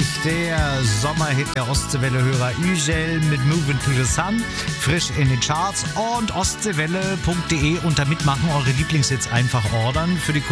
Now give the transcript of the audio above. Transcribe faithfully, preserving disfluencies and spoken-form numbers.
natürlich der Sommerhit der Ostseewelle-Hörer Ügel mit Moving to the Sun, frisch in den Charts, und ostseewelle punkt de unter Mitmachen eure Lieblingshits einfach ordern. Für die